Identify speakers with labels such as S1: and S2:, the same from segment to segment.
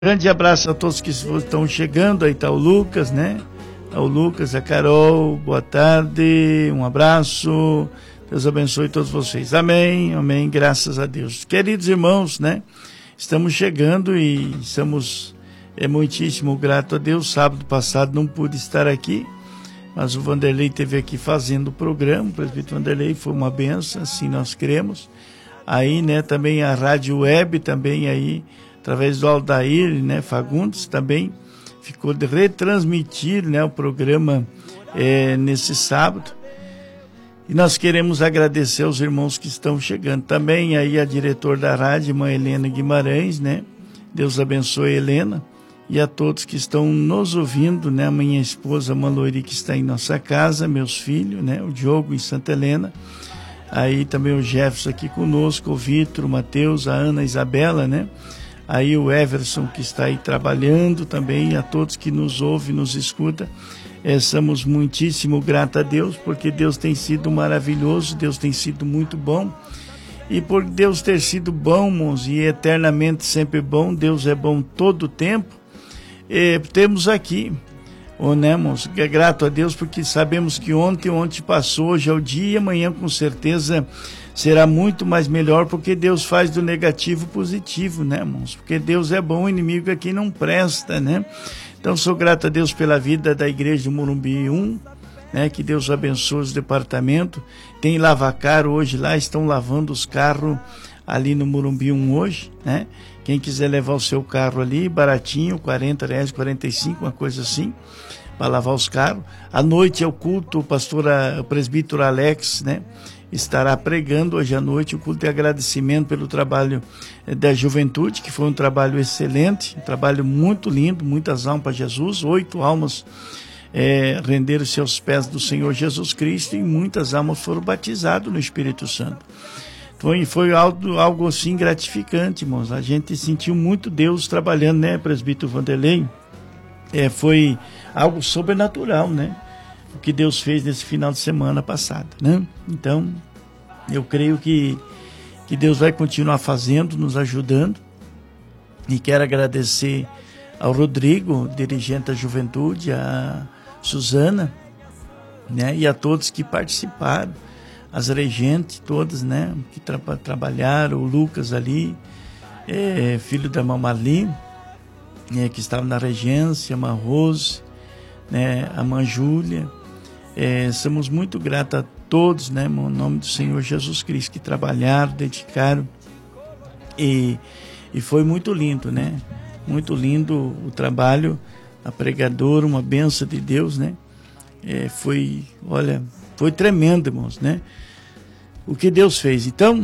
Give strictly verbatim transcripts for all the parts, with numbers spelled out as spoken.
S1: Grande abraço a todos que estão chegando. Aí está o Lucas, né? O Lucas, a Carol, boa tarde, um abraço, Deus abençoe todos vocês. Amém, amém, graças a Deus. Queridos irmãos, né? Estamos chegando e estamos é, muitíssimo grato a Deus. Sábado passado não pude estar aqui, mas o Vanderlei esteve aqui fazendo o programa. O presbítero Vanderlei foi uma benção, assim nós cremos. Aí, né, também a Rádio Web, também aí, através do Aldair, né, Fagundes, também ficou de retransmitir, né, o programa é, nesse sábado. E nós queremos agradecer aos irmãos que estão chegando. Também aí a diretora da rádio, irmã Helena Guimarães, né? Deus abençoe a Helena. E a todos que estão nos ouvindo, né? A minha esposa Maloiri, que está em nossa casa, meus filhos, né? O Diogo em Santa Helena. Aí também o Jefferson aqui conosco, o Vitor, o Matheus, a Ana, a Isabela, né? Aí o Everson que está aí trabalhando também, a todos que nos ouvem, nos escuta, é, somos muitíssimo gratos a Deus, porque Deus tem sido maravilhoso, Deus tem sido muito bom, e por Deus ter sido bom, irmãos, e eternamente sempre bom, Deus é bom todo o tempo, é, temos aqui, oh, né, irmãos, é grato a Deus, porque sabemos que ontem, ontem passou, hoje é o dia, amanhã com certeza será muito mais melhor, porque Deus faz do negativo positivo, né, irmãos? Porque Deus é bom, o inimigo aqui não presta, né? Então, sou grato a Deus pela vida da igreja de Morumbi um, né? Que Deus abençoe os departamentos. Tem lavacar hoje lá, estão lavando os carros ali no Morumbi um hoje, né? Quem quiser levar o seu carro ali, baratinho, quarenta reais, quarenta e cinco, uma coisa assim, para lavar os carros. À noite é o culto, o pastor, o presbítero Alex, né? Estará pregando hoje à noite o culto de agradecimento pelo trabalho da juventude, que foi um trabalho excelente, um trabalho muito lindo, muitas almas para Jesus, oito almas é, renderam seus pés do Senhor Jesus Cristo e muitas almas foram batizadas no Espírito Santo. Foi, foi algo, algo assim gratificante, irmãos. A gente sentiu muito Deus trabalhando, né, presbítero Vanderlei? É, foi algo sobrenatural, né? O que Deus fez nesse final de semana passado, né? Então, eu creio que, que Deus vai continuar fazendo, nos ajudando. E quero agradecer ao Rodrigo, dirigente da juventude, a Suzana, né? E a todos que participaram, as regentes todas, né? Que tra trabalharam, o Lucas ali, é, filho da Mamali, né? Que estava na regência, a Mãe Rose, né? A Mãe Júlia. É, somos muito gratos a todos, né, no nome do Senhor Jesus Cristo, que trabalharam, dedicaram, e, e foi muito lindo, né, muito lindo o trabalho, a pregadora, uma bênção de Deus, né, é, foi, olha, foi tremendo, irmãos, né, o que Deus fez. Então,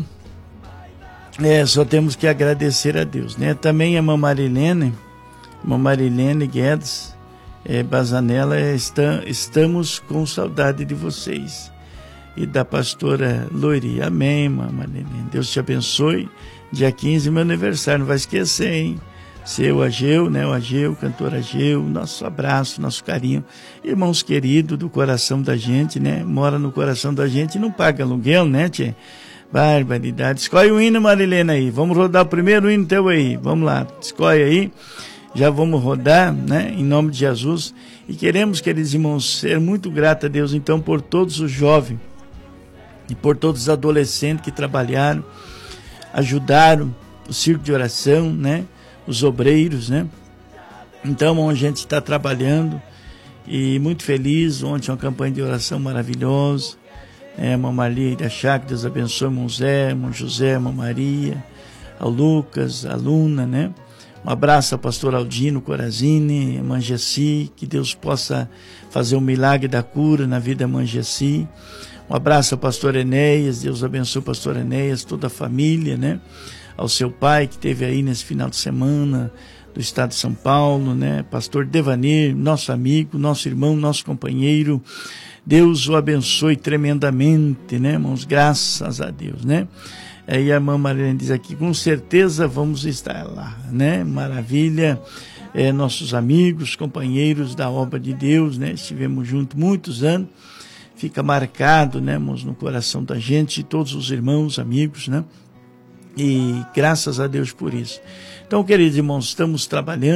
S1: é, só temos que agradecer a Deus, né, também a Mamãe Marilene, Mamãe Marilene Guedes, É, Bazanella, está, estamos com saudade de vocês. E da pastora Loiri. Amém, mamãe. Deus te abençoe. Dia quinze, meu aniversário, não vai esquecer, hein? Seu Ageu, né? O Ageu, cantor Ageu, nosso abraço, nosso carinho. Irmãos queridos do coração da gente, né? Mora no coração da gente e não paga aluguel, né, tchê? Barbaridade. Escolhe o hino, Marilena, aí. Vamos rodar o primeiro hino teu aí. Vamos lá, escolhe aí. Já vamos rodar, né, em nome de Jesus, e queremos, queridos irmãos, ser muito gratos a Deus, então, por todos os jovens e por todos os adolescentes que trabalharam, ajudaram o circo de oração, né, os obreiros, né, então, a gente está trabalhando e muito feliz. Ontem uma campanha de oração maravilhosa, né, irmã Maria da Chácara, Deus abençoe, irmão Zé, irmão José, irmã Maria, ao Lucas, a Luna, né. Um abraço ao pastor Aldino Corazini, irmã Gessi, que Deus possa fazer um milagre da cura na vida da irmã Gessi. Um abraço ao pastor Enéas, Deus abençoe o pastor Enéas, toda a família, né? Ao seu pai que esteve aí nesse final de semana, do estado de São Paulo, né? Pastor Devanir, nosso amigo, nosso irmão, nosso companheiro. Deus o abençoe tremendamente, né, irmãos? Graças a Deus, né? Aí a irmã Marilene diz aqui, com certeza vamos estar lá, né? Maravilha, é, nossos amigos, companheiros da obra de Deus, né? Estivemos juntos muitos anos, fica marcado, né, irmãos, no coração da gente, todos os irmãos, amigos, né? E graças a Deus por isso. Então, queridos irmãos, estamos trabalhando.